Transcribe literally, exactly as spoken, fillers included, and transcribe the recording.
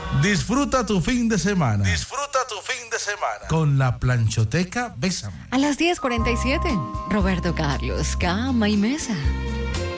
Disfruta tu fin de semana. Disfruta tu fin de semana. Con la Planchoteca Bésame. A las diez cuarenta y siete, Roberto Carlos, cama y mesa.